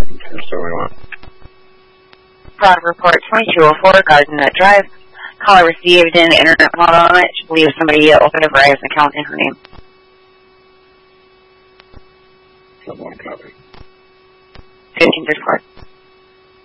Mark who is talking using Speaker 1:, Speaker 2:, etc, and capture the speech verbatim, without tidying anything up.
Speaker 1: So we want.
Speaker 2: Product report twenty-two oh four Gardner Drive. Caller received an internet model on it. She believes somebody opened a Verizon account in her name.
Speaker 1: Someone copy.
Speaker 2: fifteen thirty-four.